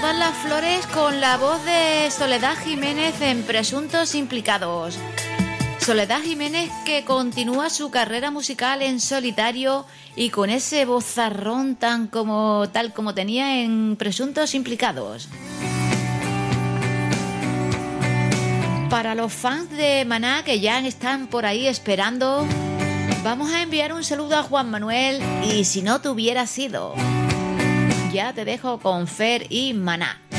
dar las flores con la voz de Soledad Jiménez en Presuntos Implicados. Soledad Jiménez, que continúa su carrera musical en solitario y con ese vozarrón tal como tenía en Presuntos Implicados. Para los fans de Maná que ya están por ahí esperando, vamos a enviar un saludo a Juan Manuel y Si no te hubiera sido. Ya te dejo con Fer y Maná.